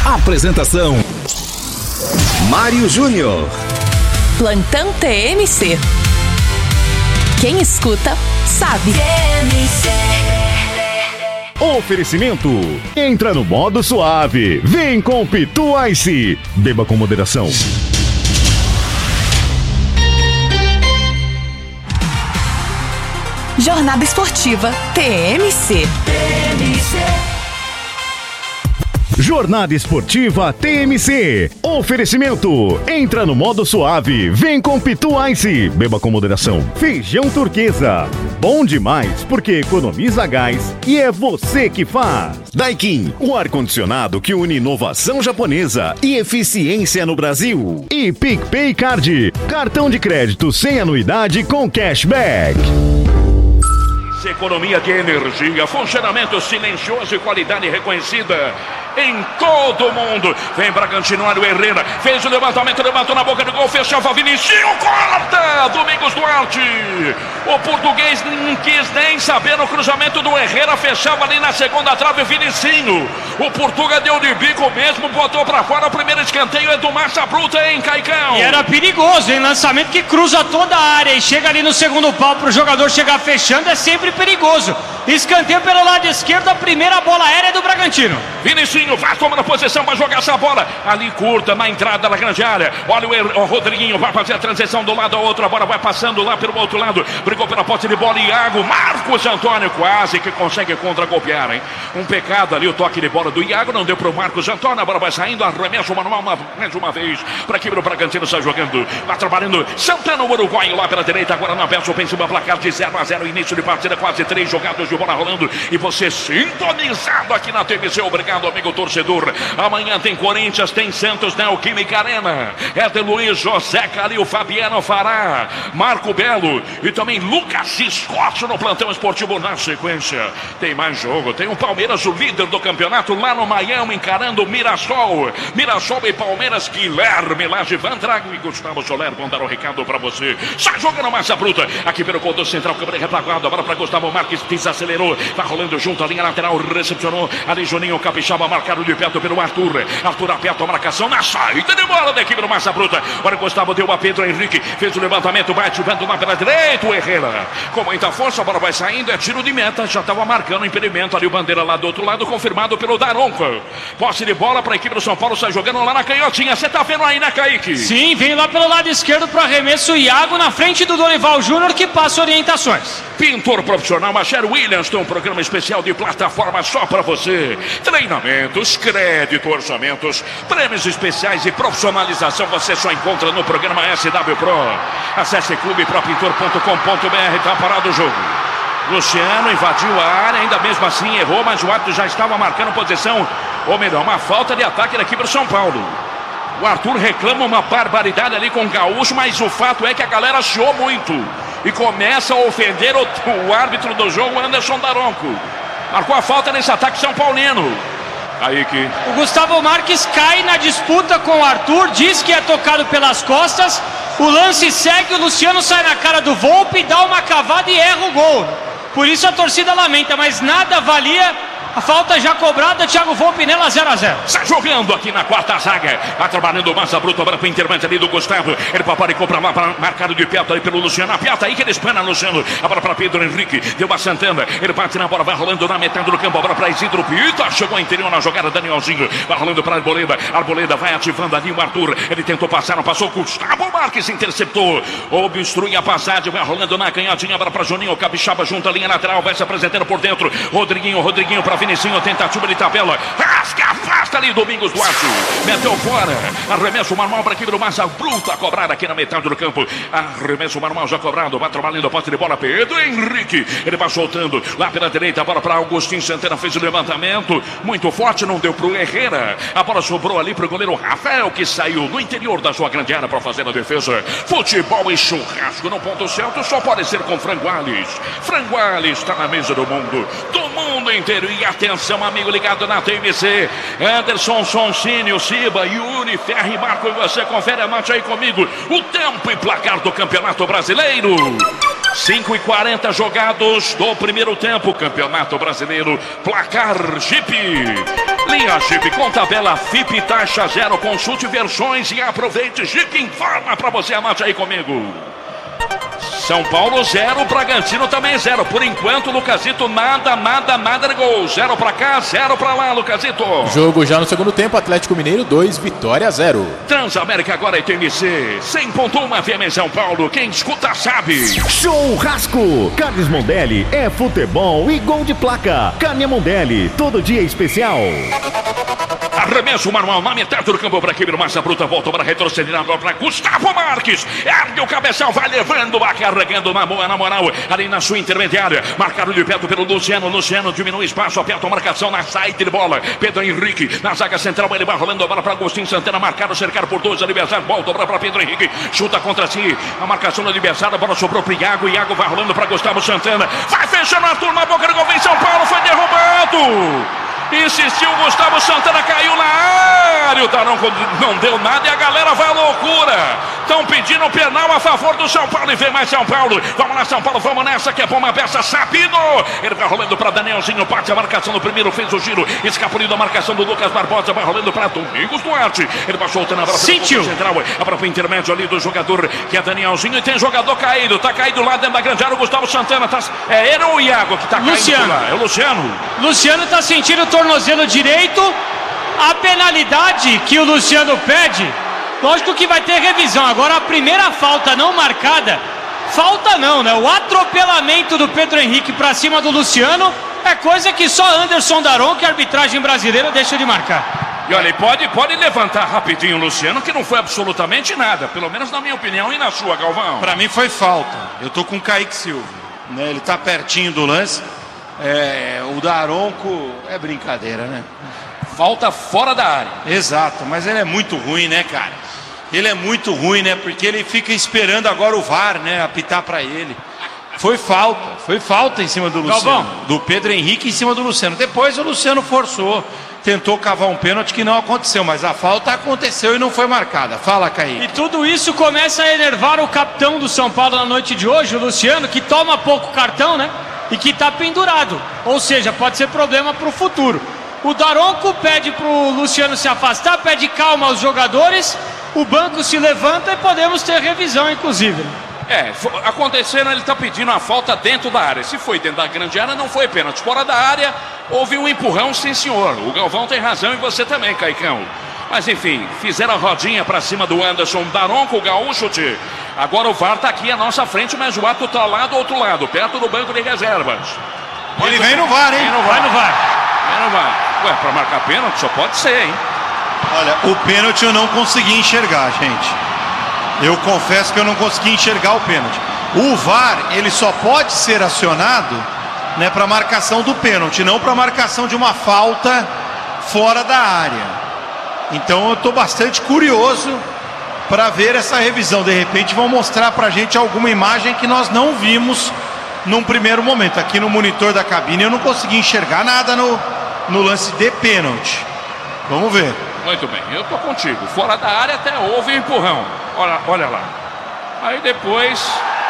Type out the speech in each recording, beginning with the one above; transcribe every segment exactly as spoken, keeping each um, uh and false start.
Apresentação: Mário Júnior. Plantão T M C. Quem escuta, sabe. T M C. Oferecimento: entra no modo suave. Vem com Pitu Ice. Beba com moderação. Jornada Esportiva T M C. T M C. Jornada Esportiva T M C. Oferecimento: entra no modo suave. Vem com Pitu Ice. Beba com moderação. Feijão Turquesa. Bom demais porque economiza gás e é você que faz. Daikin, o ar-condicionado que une inovação japonesa e eficiência no Brasil. E PicPay Card, cartão de crédito sem anuidade com cashback. Economia de energia, funcionamento silencioso e qualidade reconhecida em todo o mundo. Vem Bragantino, Mário Herrera, fez o levantamento, levantou na boca do gol, fechava Vinicius, corta! Domingos Duarte. O português não quis nem saber no cruzamento do Herrera, fechava ali na segunda trave o Vinicinho. O Portuga deu de bico mesmo, botou pra fora. O primeiro escanteio é do Massa Bruta, hein, Caicão? E era perigoso, hein? Lançamento que cruza toda a área e chega ali no segundo pau pro jogador chegar fechando, é sempre perigoso. Escanteio pelo lado esquerdo, a primeira bola aérea do Bragantino. Vinicinho vai tomando posição para jogar essa bola ali curta na entrada da grande área. Olha o, er... o Rodriguinho vai fazer a transição do lado ao outro. A bola vai passando lá pelo outro lado. Brigou pela posse de bola. Iago, Marcos Antônio quase que consegue contra-golpear, hein? Um pecado ali o toque de bola do Iago. Não deu para o Marcos Antônio. A bola vai saindo. Arremesso manual uma... mais uma vez para que o Bragantino está jogando. Vai trabalhando Santana, o uruguaio lá pela direita. Agora na peça ofensiva, placar de zero a zero. Início de partida, quase três jogadas de bola rolando. E você sintonizado aqui na T V C. Obrigado, amigo torcedor. Amanhã tem Corinthians, tem Santos, Neoquímica Arena. Éder Luiz, José Calil, Fabiano Fará, Marco Belo e também Lucas Scott no plantão esportivo na sequência. Tem mais jogo, tem o Palmeiras, o líder do campeonato, lá no Miami, encarando o Mirassol. Mirassol e Palmeiras, Guilherme Laje, Van Drago e Gustavo Soler vão dar o um recado pra você. Sai jogando Massa Bruta, aqui pelo contorno central, câmera replaguado, a bola pra Gustavo Marques, desacelerou, vai rolando junto a linha lateral, recepcionou, ali Juninho Capixaba, marcado de perto pelo Arthur. Arthur aperta a marcação na saída de bola da equipe do Massa Bruta. Agora Gustavo deu a Pedro Henrique, fez o levantamento, vai ativando lá pela direita o Herrera. Com muita força, a bola vai saindo, é tiro de meta, já estava marcando o impedimento ali, o bandeira lá do outro lado, confirmado pelo Daronco. Posse de bola para a equipe do São Paulo, sai jogando lá na canhotinha. Você tá vendo aí, né, Kaique? Sim, vem lá pelo lado esquerdo para arremesso, Iago na frente do Dorival Júnior, que passa orientações. Pintor profissional, Macher Williams, tem um programa especial de plataforma só para você. Treinamentos, crédito, orçamentos, prêmios especiais e profissionalização você só encontra no programa S W Pro. Acesse clube pro pintor ponto com ponto b r. Tá parado o jogo. Luciano invadiu a área, ainda mesmo assim errou, mas o árbitro já estava marcando posição, ou melhor, uma falta de ataque da equipe do São Paulo. O Arthur reclama uma barbaridade ali com o Gaúcho, mas o fato é que a galera chiou muito e começa a ofender o, o árbitro do jogo, Anderson Daronco. Marcou a falta nesse ataque São Paulino. Aí que... O Gustavo Marques cai na disputa com o Arthur, diz que é tocado pelas costas. O lance segue, o Luciano sai na cara do Volpe, dá uma cavada e erra o gol. Por isso a torcida lamenta, mas nada valia. A falta já cobrada, Thiago Volpe nela, zero a zero. Está jogando aqui na quarta zaga. Está trabalhando o Massa Bruto, agora para o intervento ali do Gustavo. Ele papara e compra lá, para, marcado de perto ali pelo Luciano. Aperta aí que ele espana, Luciano. A bola para Pedro Henrique, deu a Santana. Ele bate na bola, vai rolando na metade do campo. A bola para Isidro Pita, chegou ao interior na jogada, Danielzinho. Vai rolando para Arboleda. Arboleda vai ativando ali o Arthur. Ele tentou passar, não passou. Gustavo Marques interceptou. Obstrui a passagem, vai rolando na canhotinha. A bola para Juninho Capixaba junto à linha lateral. Vai se apresentando por dentro. Rodriguinho, Rodriguinho para Vinicinho, tentativa de tabela, rasga, afasta ali Domingos Duarte, meteu fora, arremesso manual para a equipe do Massa Bruta, cobrado aqui na metade do campo, arremesso manual já cobrado, vai trabalhando a posse de bola, Pedro Henrique, ele vai soltando, lá pela direita, a bola para Augustinho Santana, fez o levantamento, muito forte, não deu para o Herrera, a bola sobrou ali para o goleiro Rafael, que saiu no interior da sua grande área para fazer a defesa. Futebol e churrasco no ponto certo, só pode ser com Franguales. Franguales está na mesa do mundo, do mundo inteiro, e atenção, amigo ligado na T M C, Anderson, Soncínio, Ciba, Yuri, Ferri, Marco, e você confere a marcha aí comigo, o tempo e placar do Campeonato Brasileiro. cinco e quarenta jogados do primeiro tempo, Campeonato Brasileiro, placar Jeep. Linha Jeep com tabela F I P taxa zero, consulte versões e aproveite. Jeep informa pra você, anote aí comigo. São Paulo zero, Bragantino também zero. Por enquanto, Lucazito, nada, nada, nada de gol. Zero pra cá, zero pra lá, Lucazito. Jogo já no segundo tempo, Atlético Mineiro dois, Vitória zero. Transamérica agora é T M C, cem ponto um F M em São Paulo. Quem escuta sabe. Churrasco. Carnes Mondelli é futebol e gol de placa. Carne Mondelli, todo dia especial. Arremesso manual na metade do campo para Queimir Massa Bruta. Volta para retroceder agora para Gustavo Marques. Ergue o cabeção, vai levando, vai carregando na boa, na moral. Ali na sua intermediária. Marcado de perto pelo Luciano. Luciano diminui espaço, aperta a marcação na saída de bola. Pedro Henrique na zaga central. Ele vai rolando a bola para Agostinho Santana. Marcado, cercado por dois. Adversário, volta para Pedro Henrique. Chuta contra si. A marcação do adversário. A bola sobrou para Iago. Iago vai rolando para Gustavo Santana. Vai fechando a turma. A boca do gol vem São Paulo. Foi derrubado. Insistiu, Gustavo Santana caiu na área. O Daronco não deu nada e a galera vai à loucura. Estão pedindo penal a favor do São Paulo. E vem mais São Paulo. Vamos lá, São Paulo, vamos nessa que é bomba peça. Sabino. Ele vai rolando para Danielzinho. Parte a marcação do primeiro, fez o giro. Escapuliu da marcação do Lucas Barbosa. Vai rolando para Domingos Duarte. Ele vai soltando a bola Sentiu. Central. A própria intermédio ali do jogador que é Danielzinho. E tem jogador caído. Tá caído lá dentro da grande área. O Gustavo Santana. Tá... É ele ou o Iago que tá Luciano. caído lá? É o Luciano. Luciano tá sentindo o tornozelo direito. A penalidade que o Luciano pede, lógico que vai ter revisão. Agora a primeira falta não marcada, falta não, né? O atropelamento do Pedro Henrique pra cima do Luciano é coisa que só Anderson Daronco, que a arbitragem brasileira, deixa de marcar. E olha, pode, pode levantar rapidinho o Luciano, que não foi absolutamente nada, pelo menos na minha opinião e na sua, Galvão. Pra mim foi falta. Eu tô com o Kaique Silva, né? Ele tá pertinho do lance. É, o Daronco é brincadeira, né? Falta fora da área. Exato, mas ele é muito ruim, né, cara? Ele é muito ruim, né? Porque ele fica esperando agora o V A R, né? Apitar pra ele. Foi falta, foi falta em cima do Luciano. Galvão. Do Pedro Henrique em cima do Luciano. Depois o Luciano forçou, tentou cavar um pênalti que não aconteceu, mas a falta aconteceu e não foi marcada. Fala, Kaique. E tudo isso começa a enervar o capitão do São Paulo na noite de hoje, o Luciano, que toma pouco cartão, né? E que tá pendurado. Ou seja, pode ser problema pro futuro. O Daronco pede pro Luciano se afastar, pede calma aos jogadores, o banco se levanta e podemos ter revisão, inclusive. É, acontecendo, ele tá pedindo a falta dentro da área. Se foi dentro da grande área, não foi pênalti. Fora da área, houve um empurrão, sim senhor. O Galvão tem razão e você também, Caicão. Mas enfim, fizeram a rodinha pra cima do Anderson Daronco, o gaúcho. Tchê. Agora o V A R tá aqui à nossa frente, mas o ato tá lá do outro lado, perto do banco de reservas. Ele vem no V A R, hein? Vem no V A R. Vai no V A R. Vem no V A R. Ué, pra marcar pênalti só pode ser, hein? Olha, o pênalti eu não consegui enxergar, gente. Eu confesso que eu não consegui enxergar o pênalti. O V A R, ele só pode ser acionado, né, para marcação do pênalti, não para marcação de uma falta fora da área. Então eu estou bastante curioso para ver essa revisão. De repente vão mostrar para a gente alguma imagem que nós não vimos num primeiro momento. Aqui no monitor da cabine eu não consegui enxergar nada no, no lance de pênalti. Vamos ver. Muito bem, eu tô contigo. Fora da área até houve um empurrão. Olha, olha lá. Aí depois...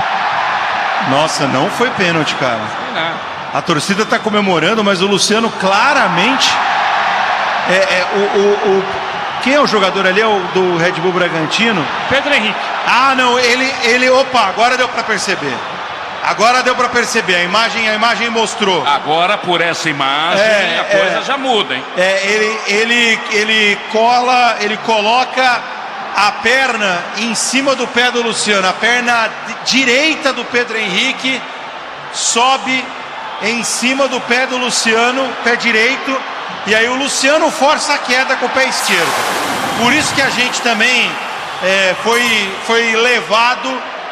Nossa, não foi pênalti, cara. Não nada. A torcida tá comemorando, mas o Luciano claramente... É, é, o, o, o... Quem é o jogador ali? É o do Red Bull Bragantino? Pedro Henrique. Ah, não, ele... ele opa, agora deu pra perceber. Agora deu pra perceber, a imagem, a imagem mostrou. Agora, por essa imagem, é, a coisa é, já muda, hein? É, ele, ele, ele cola, ele coloca a perna em cima do pé do Luciano. A perna direita do Pedro Henrique sobe em cima do pé do Luciano, pé direito. E aí o Luciano força a queda com o pé esquerdo. Por isso que a gente também é, foi, foi levado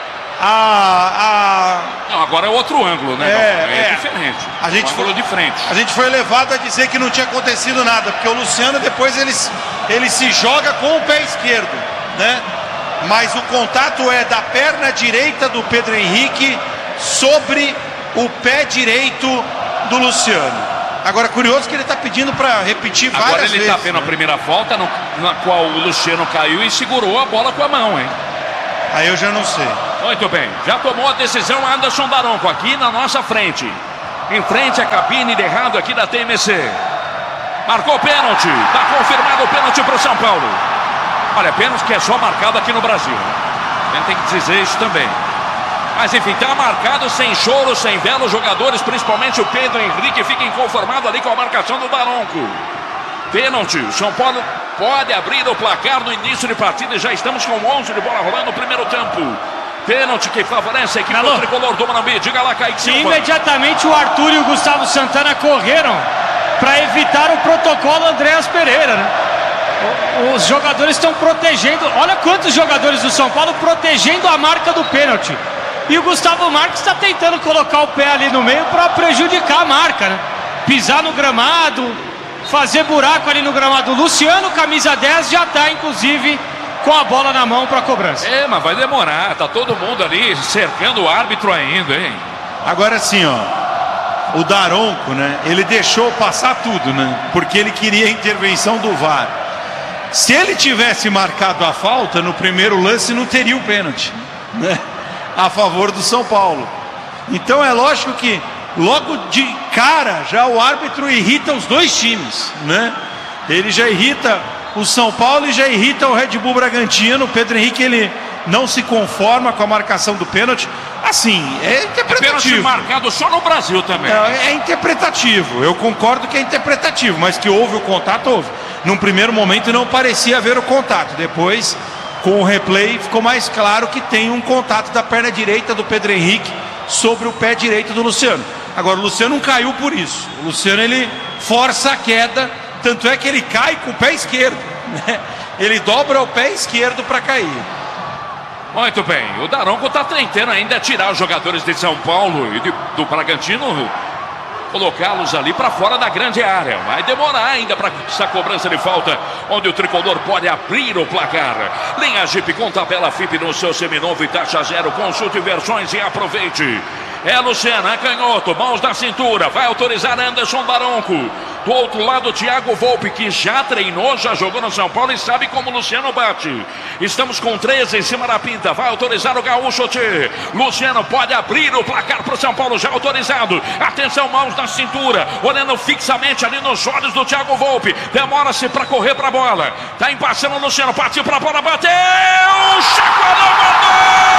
a, a... Não, agora é outro ângulo, né? É, é, é diferente. A gente, um ângulo de frente. A gente foi levado a dizer que não tinha acontecido nada, porque o Luciano depois ele, ele se joga com o pé esquerdo, né? Mas o contato é da perna direita do Pedro Henrique sobre o pé direito do Luciano. Agora, curioso que ele está pedindo para repetir várias Agora vezes. ele está vendo, né, a primeira falta, no, na qual o Luciano caiu e segurou a bola com a mão, hein? Aí eu já não sei. Muito bem, já tomou a decisão Anderson Daronco aqui na nossa frente. Em frente à cabine de errado aqui da T M C. Marcou pênalti, está confirmado o pênalti para o São Paulo. Olha, pênalti que é só marcado aqui no Brasil. A gente tem que dizer isso também. Mas enfim, está marcado sem choro, sem vela. Os jogadores, principalmente o Pedro Henrique, fica inconformado ali com a marcação do Daronco. Pênalti, o São Paulo pode abrir o placar no início de partida e já estamos com onze de bola rolando no primeiro tempo. Pênalti que favorece a equipe do tricolor do Morumbi. Diga lá, Kaique Silva. Imediatamente o Arthur e o Gustavo Santana correram para evitar o protocolo Andréas Pereira, né? Os jogadores estão protegendo. Olha quantos jogadores do São Paulo protegendo a marca do pênalti. E o Gustavo Marques está tentando colocar o pé ali no meio para prejudicar a marca, né? Pisar no gramado, fazer buraco ali no gramado. O Luciano, camisa dez, já está inclusive com a bola na mão para a cobrança. É, mas vai demorar. Tá todo mundo ali cercando o árbitro ainda, hein? Agora sim, ó. O Daronco, né? Ele deixou passar tudo, né? Porque ele queria a intervenção do V A R. Se ele tivesse marcado a falta no primeiro lance, não teria o pênalti, né? A favor do São Paulo. Então é lógico que logo de cara já o árbitro irrita os dois times, né? Ele já irrita o São Paulo e já irrita o Red Bull Bragantino. O Pedro Henrique, ele não se conforma com a marcação do pênalti. Assim, é interpretativo. É marcado só no Brasil também. É, é interpretativo. Eu concordo que é interpretativo, mas que houve o contato, houve. Num primeiro momento não parecia haver o contato. Depois, com o replay, ficou mais claro que tem um contato da perna direita do Pedro Henrique sobre o pé direito do Luciano. Agora, o Luciano não caiu por isso. O Luciano, ele força a queda, tanto é que ele cai com o pé esquerdo, né? Ele dobra o pé esquerdo para cair. Muito bem, o Daronco está tentando ainda tirar os jogadores de São Paulo e de, do Bragantino, colocá-los ali para fora da grande área. Vai demorar ainda para essa cobrança de falta, onde o tricolor pode abrir o placar. Linha Jeep com tabela F I P no seu seminovo e taxa zero. Consulte versões e aproveite. É Luciano, é canhoto, mãos na cintura, vai autorizar Anderson Daronco. Do outro lado, Thiago Volpe, que já treinou, já jogou no São Paulo e sabe como o Luciano bate. Estamos com treze em cima da pinta, vai autorizar o Gaúcho Tchê. Luciano pode abrir o placar para o São Paulo, já autorizado. Atenção, mãos na cintura, olhando fixamente ali nos olhos do Thiago Volpe. Demora-se para correr para a bola. Tá embaixando o Luciano, partiu para a bola, bateu! Chacoalhou, mandou!